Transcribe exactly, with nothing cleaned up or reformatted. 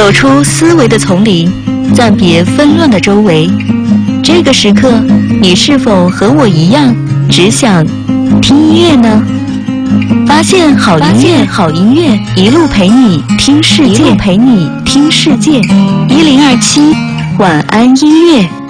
走出思维的丛林，暂别纷乱的周围。这个时刻，你是否和我一样，只想听音乐呢？发现好音乐，好音乐，一路陪你听世界，一路陪你听世界。一零二七晚安音乐。